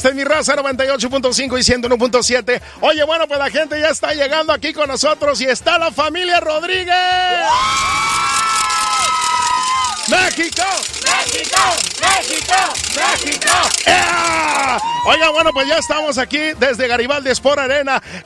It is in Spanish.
Esta es mi raza 98.5 y 101.7. Oye, bueno, pues la gente ya está llegando aquí con nosotros y está la familia Rodríguez. ¡México! ¡México! ¡México! ¡México! ¡Yeah! Oiga, bueno, pues ya estamos aquí desde Garibaldi Sport Arena